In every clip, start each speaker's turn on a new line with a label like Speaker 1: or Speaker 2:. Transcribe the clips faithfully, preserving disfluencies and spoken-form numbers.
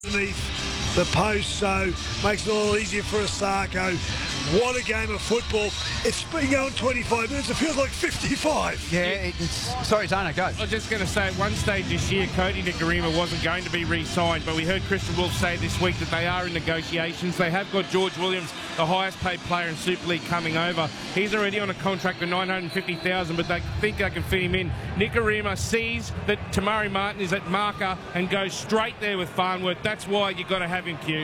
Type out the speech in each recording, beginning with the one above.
Speaker 1: underneath the post, so makes it a little easier for Osako. What a game of football. It's been going twenty-five minutes. It feels like fifty-five.
Speaker 2: Yeah, it's... Sorry, Zana, go.
Speaker 3: I was just going to say, at one stage this year, Cody Nikorima wasn't going to be re-signed, but we heard Christian Wolf say this week that they are in negotiations. They have got George Williams, the highest paid player in Super League, coming over. He's already on a contract for nine hundred fifty thousand dollars, but they think they can fit him in. Nikorima sees that Tamari Martin is at marker and goes straight there with Farnworth. That's why you've got to have him, Q.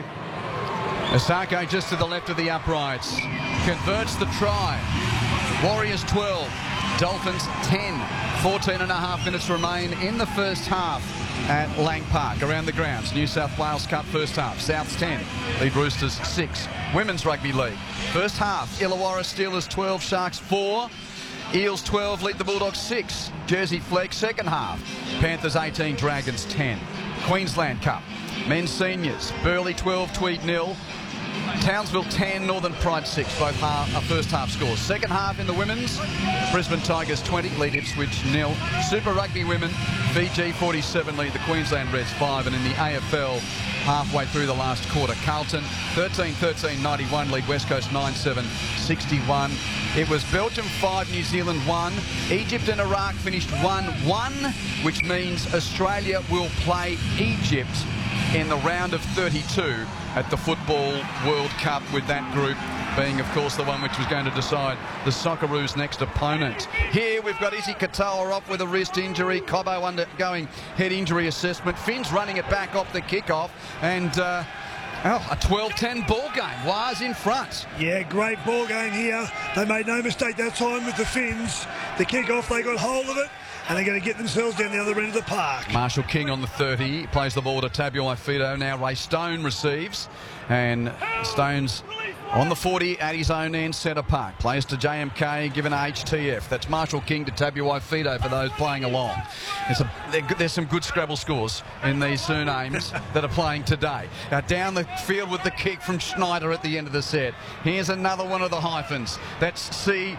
Speaker 2: Osako just to the left of the uprights. Converts the try. Warriors twelve. Dolphins ten. fourteen and a half minutes remain in the first half at Lang Park, around the grounds. New South Wales Cup first half. Souths ten. Lead Roosters six. Women's Rugby League. First half. Illawarra Steelers twelve. Sharks four. Eels twelve. Lead the Bulldogs six. Jersey Flegg second half. Panthers eighteen. Dragons ten. Queensland Cup. Men's Seniors. Burleigh twelve. Tweed nil. Townsville ten, Northern Pride six, both half, uh, first half scores. Second half in the women's, Brisbane Tigers twenty, lead Ipswich nil. Super Rugby women, Fiji forty-seven, lead the Queensland Reds five, and in the A F L, halfway through the last quarter, Carlton thirteen thirteen ninety-one, lead West Coast nine seven sixty-one. It was Belgium five, New Zealand one. Egypt and Iraq finished one one, which means Australia will play Egypt in the round of thirty-two at the Football World Cup, with that group being, of course, the one which was going to decide the Socceroos' next opponent. Here we've got Izzy Katoa off with a wrist injury. Cobbo undergoing head injury assessment. Finn's running it back off the kickoff, and uh, oh, a twelve ten ball game. Wires in front.
Speaker 1: Yeah, great ball game here. They made no mistake that time with the Finns. The kick-off, they got hold of it, and they're going to get themselves down the other end of the park.
Speaker 2: Marshall King on the thirty, plays the ball to Tabuai-Fidow. Now Ray Stone receives, and Stone's on the forty at his own end, centre park. Plays to J M K, given to H T F. That's Marshall King to Tabuai-Fidow for those playing along. There's, a, there's some good Scrabble scores in these surnames that are playing today. Now down the field with the kick from Schneider at the end of the set. Here's another one of the hyphens. That's C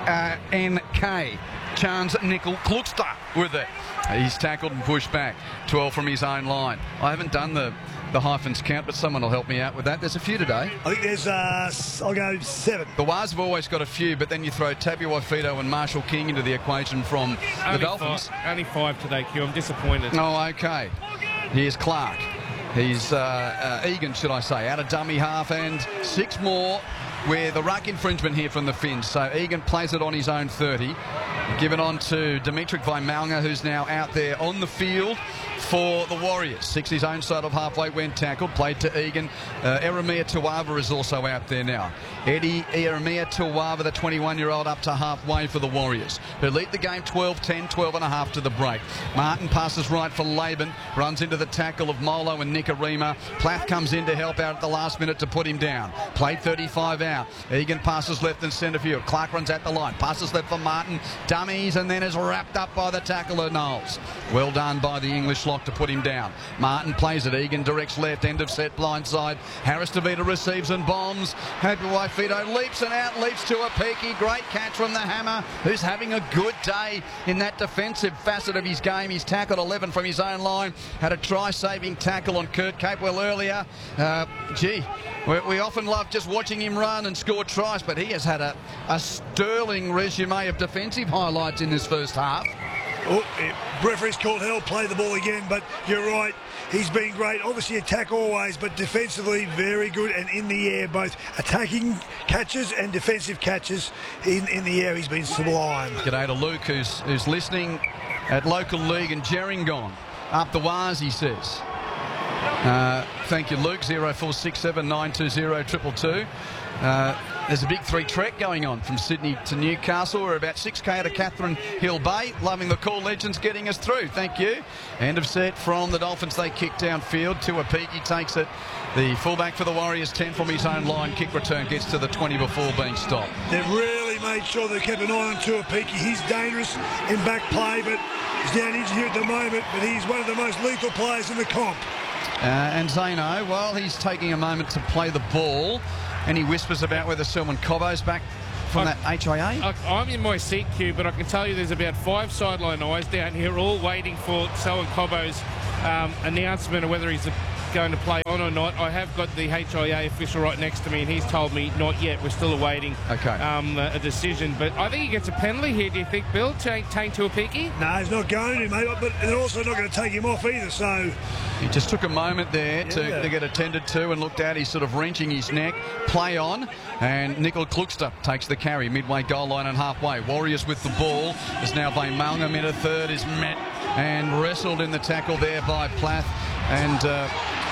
Speaker 2: N K. Chance Nickel Klukster with it. He's tackled and pushed back. twelve from his own line. I haven't done the, the hyphens count, but someone will help me out with that. There's a few today.
Speaker 1: I think there's, uh, I'll go seven.
Speaker 2: The Wars have always got a few, but then you throw Tabuai-Fidow and Marshall King into the equation from
Speaker 3: only
Speaker 2: the Dolphins.
Speaker 3: Five, only five today, Q. I'm disappointed.
Speaker 2: Oh, okay. Here's Clark. He's uh, uh, Egan, should I say, out of dummy half, and six more with the ruck infringement here from the Finns. So Egan plays it on his own thirty. Given on to Dimitri Vaimalga, who's now out there on the field for the Warriors. Six his own side of halfway when tackled. Played to Egan. Uh, Eremia Tuava is also out there now. Eddie Eremia Tuava, the twenty-one-year-old, up to halfway for the Warriors, who lead the game twelve ten, twelve and a half to the break. Martin passes right for Laban. Runs into the tackle of Molo and Nikorima. Plath comes in to help out at the last minute to put him down. Played thirty-five out. Egan passes left and centre field. Clark runs at the line. Passes left for Martin. Dummies, and then is wrapped up by the tackle of Knowles. Well done by the English lock to put him down. Martin plays it. Egan directs left, end of set, blind side. Harris DeVita receives and bombs. Tabuai-Fidow leaps and out, leaps to a peaky. Great catch from the Hammer, who's having a good day in that defensive facet of his game. He's tackled eleven from his own line. Had a try-saving tackle on Kurt Capewell earlier. Uh, gee, we, we often love just watching him run and score tries, but he has had a, a sterling resume of defensive highlights in this first half.
Speaker 1: Oh, it, referee's called hell, play the ball again, but you're right, he's been great. Obviously attack always, but defensively very good, and in the air, both attacking catches and defensive catches in, in the air, he's been sublime.
Speaker 2: G'day to Luke, who's, who's listening at local league in Gerringong. Up the wires, he says. Uh, thank you, Luke. zero four six seven nine two zero two two two. Uh, there's a big three trek going on from Sydney to Newcastle. We're about six K to Catherine Hill Bay. Loving the call, legends getting us through. Thank you. End of set from the Dolphins. They kick downfield. Tuapiki takes it. The fullback for the Warriors, ten from his own line. Kick return gets to the twenty before being stopped.
Speaker 1: They've really made sure they kept an eye on Tuapiki. He's dangerous in back play, but he's down injured here at the moment, but he's one of the most lethal players in the comp.
Speaker 2: Uh, and Zano, while he's taking a moment to play the ball, any whispers about whether Selman Cobbo's back from I, that H I A?
Speaker 3: I, I'm in my seat, Q, but I can tell you there's about five sideline eyes down here all waiting for Selman Cobbo's um, announcement of whether he's going to play on or not. I have got the H I A official right next to me, and he's told me not yet. We're still awaiting
Speaker 2: okay.
Speaker 3: um, a decision. But I think he gets a penalty here, do you think, Bill? Tank Tuapiki?
Speaker 1: No, he's not going to, mate. But they're also not going to take him off either, so...
Speaker 2: He just took a moment there to,
Speaker 1: yeah.
Speaker 2: to get attended to and looked at. He's sort of wrenching his neck. Play on. And Nickel Klukster takes the carry. Midway goal line and halfway. Warriors with the ball. Is now by Malngham in a third. Is met and wrestled in the tackle there by Plath. And uh,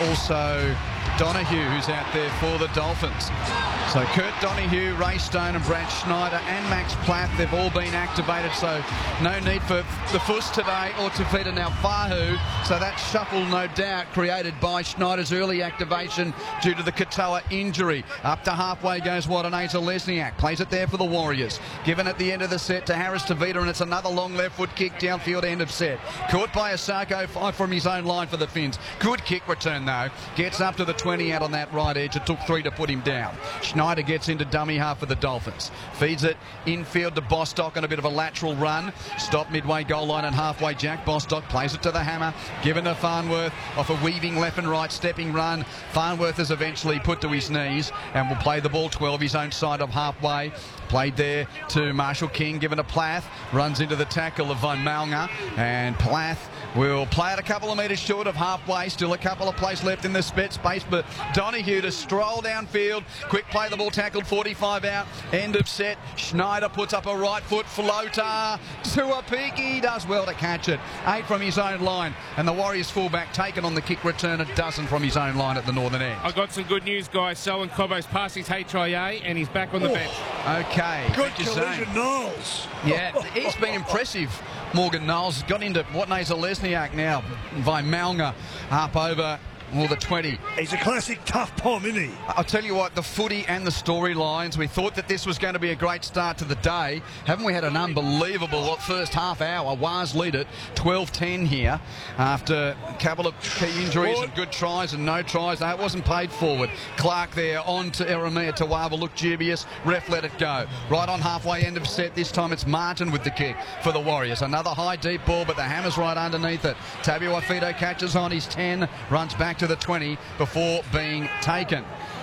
Speaker 2: also Donahue, who's out there for the Dolphins. So Kurt Donahue, Ray Stone and Brad Schneider and Max Plath, they've all been activated, so no need for the Fuss today or Tafita now Fahu. So that shuffle, no doubt, created by Schneider's early activation due to the Katoa injury. Up to halfway goes Wadaneza Lesniak, plays it there for the Warriors. Given at the end of the set to Harris Tavita, and it's another long left foot kick downfield, end of set. Caught by Asako, five from his own line for the Finns. Good kick return though, gets up to the twenty out on that right edge. It took three to put him down. Schneider gets into dummy half for the Dolphins. Feeds it infield to Bostock on a bit of a lateral run. Stop midway goal line and halfway. Jack Bostock plays it to the hammer. Given to Farnworth off a weaving left and right stepping run. Farnworth is eventually put to his knees and will play the ball twelve his own side of halfway. Played there to Marshall King. Given to Plath. Runs into the tackle of Von Malnger. And Plath will play it a couple of metres short of halfway. Still a couple of plays left in the spit space, but Donahue to stroll downfield. Quick play the ball, tackled forty-five out. End of set. Schneider puts up a right foot floater. Tuapiki does well to catch it. Eight from his own line. And the Warriors fullback taken on the kick return, a dozen from his own line at the northern end.
Speaker 3: I got some good news, guys. Selwyn Cobbo's passed his H I A and he's back on the
Speaker 1: oh.
Speaker 3: bench.
Speaker 2: Okay.
Speaker 1: Good collision, Knowles.
Speaker 2: Yeah, he's been impressive. Morgan Knowles got into Wadaneza Lesniak now by Malnger up over well, the twenty.
Speaker 1: He's a classic tough pom, isn't he?
Speaker 2: I'll tell you what, the footy and the storylines, we thought that this was going to be a great start to the day. Haven't we had an unbelievable first half hour? Waz lead it twelve ten here after a couple of key injuries and good tries and no tries. No, it wasn't paid forward. Clark there on to Eremia Tawava, looked dubious. Ref let it go. Right on halfway end of set. This time it's Martin with the kick for the Warriors. Another high deep ball, but the hammer's right underneath it. Tabuai-Fidow catches on his ten, runs back to the twenty before being taken.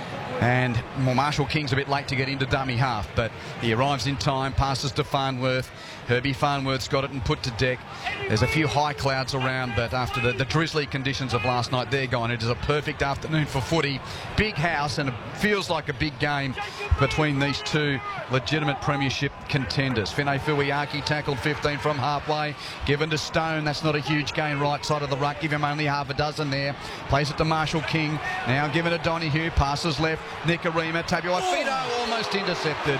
Speaker 2: And well, Marshall King's a bit late to get into dummy half, but he arrives in time, passes to Farnworth. Herbie Farnworth's got it and put to deck. There's a few high clouds around, but after the, the drizzly conditions of last night, they're gone. It is a perfect afternoon for footy. Big house, and it feels like a big game between these two legitimate premiership contenders. Finay Fuiaki tackled fifteen from halfway. Given to Stone. That's not a huge gain right side of the ruck. Give him only half a dozen there. Plays it to Marshall King. Now given to Donahue. Passes left. Nikorima. Tabuai-Fidow almost intercepted.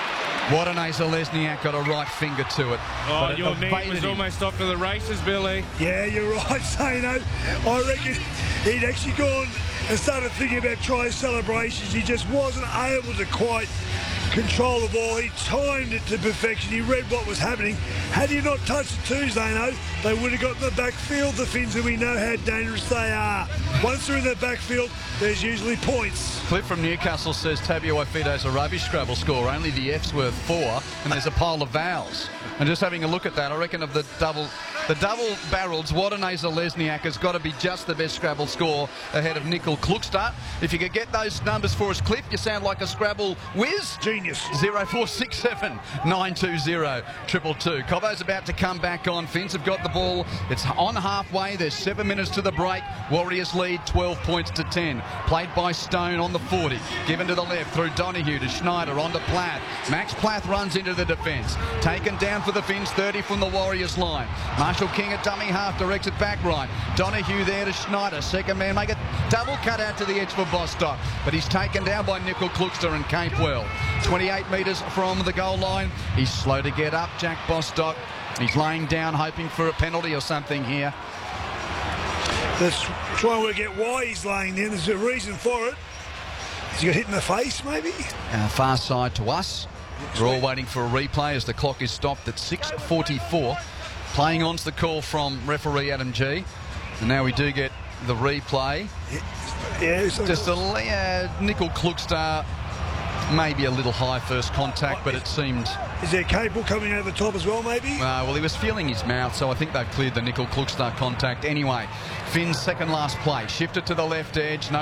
Speaker 2: Wadaneza Lesniak got a right finger to it.
Speaker 3: Oh, it your knee was him. Almost off to the races, Billy.
Speaker 1: Yeah, you're right, Zano. I reckon he'd actually gone and started thinking about try celebrations. He just wasn't able to quite control the ball. He timed it to perfection. He read what was happening. Had he not touched it too, Zano, they would have got in the backfield, the Finns, and we know how dangerous they are. Once they're in the backfield, there's usually points.
Speaker 2: Clip from Newcastle says Tabuai-Fidow's a rubbish Scrabble score. Only the F's worth four, and there's a pile of vowels. And just having a look at that, I reckon of the double the double barrels, Wadaneza Lesniak has got to be just the best Scrabble score ahead of Nickel Klukster. If you could get those numbers for us, Cliff, you sound like a Scrabble whiz.
Speaker 1: Genius.
Speaker 2: zero four six seven nine two zero two two. Cobbo's about to come back on. Finns have got the ball. It's on halfway. There's seven minutes to the break. Warriors lead twelve points to ten. Played by Stone on the forty. Given to the left through Donahue to Schneider on to Plath. Max Plath runs into the defence. Taken down for the Finns, thirty from the Warriors line. Marshall King at dummy half directs it back right. Donahue there to Schneider. Second man make a double cut out to the edge for Bostock. But he's taken down by Nickel Klukster and Capewell. twenty-eight metres from the goal line. He's slow to get up, Jack Bostock. He's laying down hoping for a penalty or something here.
Speaker 1: Let's try and work out why he's laying there. There's a reason for it. Has he got hit in the face, maybe?
Speaker 2: Uh, far side to us. We're all waiting for a replay as the clock is stopped at six forty-four. Playing on's the call from referee Adam G. And now we do get the replay.
Speaker 1: Yeah, yeah,
Speaker 2: just a uh, Nickel Klukster maybe a little high first contact, but it seemed...
Speaker 1: Is there Capel coming over the top as well, maybe?
Speaker 2: Uh, well, he was feeling his mouth, so I think they've cleared the Nickel Klukstar contact. Anyway, Finn's second last play. Shifted to the left edge. No